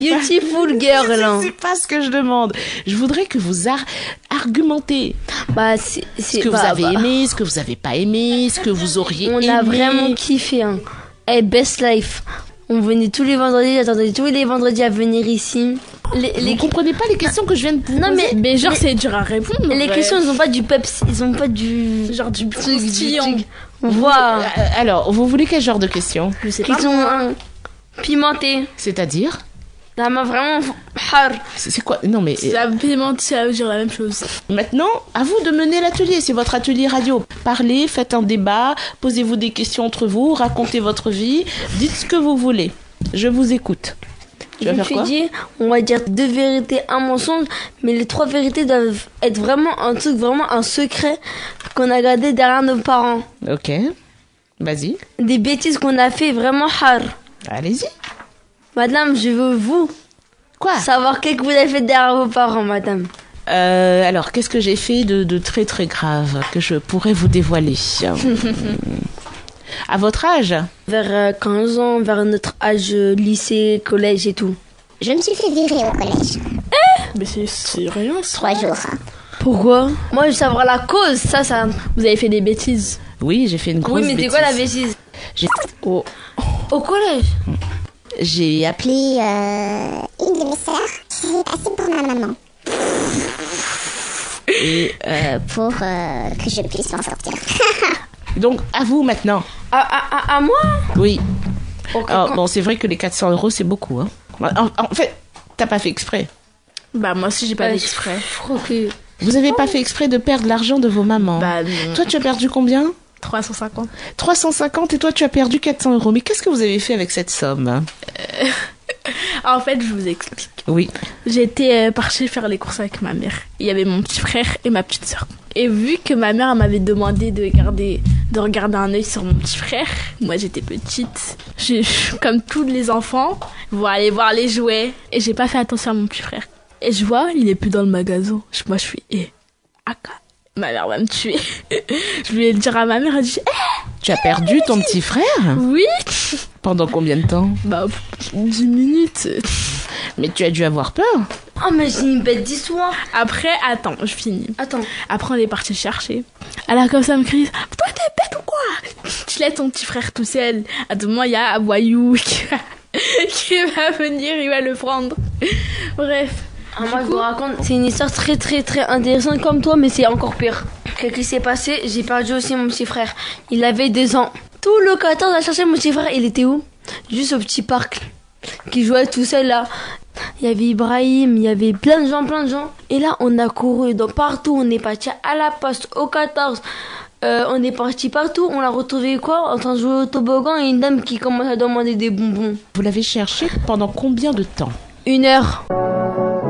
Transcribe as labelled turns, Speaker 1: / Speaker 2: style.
Speaker 1: Beautiful girl.
Speaker 2: C'est pas ce que je demande. Je voudrais que vous argumentez.
Speaker 1: Bah,
Speaker 2: Ce que vous avez aimé, ce que vous avez pas aimé, ce que vous auriez aimé.
Speaker 1: On a vraiment kiffé. Hein. Best life. On venait tous les vendredis, j'attendais tous les vendredis à venir ici.
Speaker 2: Vous comprenez pas les questions que je viens de vous
Speaker 1: poser?
Speaker 3: Mais genre c'est dur à répondre.
Speaker 1: Les questions, ils ont pas du peps, ils ont pas du...
Speaker 3: Genre du croustillant.
Speaker 1: Voilà.
Speaker 2: Alors, vous voulez quel genre de questions?
Speaker 3: Je sais pas.
Speaker 1: Questions pimentées.
Speaker 2: C'est-à-dire?
Speaker 1: Ça m'a vraiment... har.
Speaker 2: C'est quoi? Non mais...
Speaker 3: Ça pimente, ça veut dire la même chose.
Speaker 2: Maintenant, à vous de mener l'atelier. C'est votre atelier radio. Parlez, faites un débat, posez-vous des questions entre vous, racontez votre vie, dites ce que vous voulez. Je vous écoute.
Speaker 1: Je me suis dit, on va dire 2 vérités, 1 mensonge, mais les 3 vérités doivent être vraiment un truc, vraiment un secret qu'on a gardé derrière nos parents.
Speaker 2: Ok, vas-y.
Speaker 1: Des bêtises qu'on a fait vraiment har.
Speaker 2: Allez-y.
Speaker 1: Madame, je veux savoir qu'est-ce que vous avez fait derrière vos parents, madame.
Speaker 2: Alors, qu'est-ce que j'ai fait de très très grave que je pourrais vous dévoiler? À votre âge?
Speaker 1: Vers 15 ans, vers notre âge lycée, collège et tout.
Speaker 4: Je me suis fait virer au collège.
Speaker 3: Mais c'est rien,
Speaker 4: 3 jours.
Speaker 1: Pourquoi? Moi, je veux savoir la cause, ça...
Speaker 3: Vous avez fait des bêtises?
Speaker 2: Oui, j'ai fait une grosse bêtise.
Speaker 1: Oui, mais c'est quoi la bêtise? Au collège?
Speaker 4: J'ai appelé une de mes sœurs. J'ai passé pour ma maman. Et pour que je puisse m'en sortir.
Speaker 2: Donc, à vous maintenant.
Speaker 1: À moi?
Speaker 2: Oui.
Speaker 1: Okay,
Speaker 2: Alors, bon, c'est vrai que les 400 €, c'est beaucoup. Hein. En fait, t'as pas fait exprès.
Speaker 3: Bah, moi aussi, j'ai pas fait exprès.
Speaker 2: Vous avez pas fait exprès de perdre l'argent de vos mamans?
Speaker 3: Bah, non.
Speaker 2: Toi, tu as perdu combien?
Speaker 3: 350.
Speaker 2: 350 et toi, tu as perdu 400 €. Mais qu'est-ce que vous avez fait avec cette somme?
Speaker 3: En fait, je vous explique.
Speaker 2: Oui.
Speaker 3: J'étais partie faire les courses avec ma mère. Il y avait mon petit frère et ma petite sœur. Et vu que ma mère m'avait demandé de regarder un œil sur mon petit frère, moi j'étais petite, comme tous les enfants, vont aller voir les jouets. Et j'ai pas fait attention à mon petit frère. Et je vois, il est plus dans le magasin. Moi je suis, Aka, ma mère va me tuer. Je voulais le dire à ma mère, elle dit,
Speaker 2: Tu as perdu ton petit frère?
Speaker 3: Oui.
Speaker 2: Pendant combien de temps?
Speaker 3: Bah, 10 minutes.
Speaker 2: Mais tu as dû avoir peur.
Speaker 1: Oh, mais j'ai une bête d'histoire.
Speaker 3: Après, attends, je finis.
Speaker 1: Attends.
Speaker 3: Après, on est parti chercher. Elle a comme ça me crie, toi t'es bête ou quoi? Tu laisses ton petit frère tout seul. À tout moment, il y a Aboyou qui va venir, il va le prendre. Bref.
Speaker 1: Moi, je vous raconte, c'est une histoire très très très intéressante comme toi, mais c'est encore pire. Qu'est-ce qui s'est passé? J'ai perdu aussi mon petit frère. Il avait 2 ans. Tout le 14 a cherché mon petit frère. Il était où? Juste au petit parc. Qui jouait tout seul là. Il y avait Ibrahim, il y avait plein de gens. Et là, on a couru dans partout. On est parti à la poste, au 14. On est parti partout. On l'a retrouvé quoi? En train de jouer au toboggan et une dame qui commence à demander des bonbons.
Speaker 2: Vous l'avez cherché pendant combien de temps?
Speaker 1: 1 heure.